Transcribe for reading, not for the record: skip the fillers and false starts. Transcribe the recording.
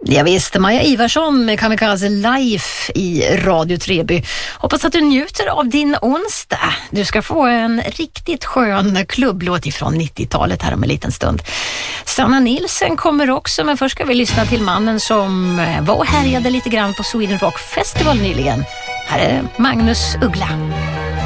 Ja visst, Maja Ivarsson med Kamikaze Life i Radio Treby. Hoppas att du njuter av din onsdag. Du ska få en riktigt skön klubblåt ifrån 90-talet här om en liten stund. Sanna Nilsson kommer också, men först ska vi lyssna till mannen som var och härjade lite grann på Sweden Rock Festival nyligen. Här är Magnus Uggla.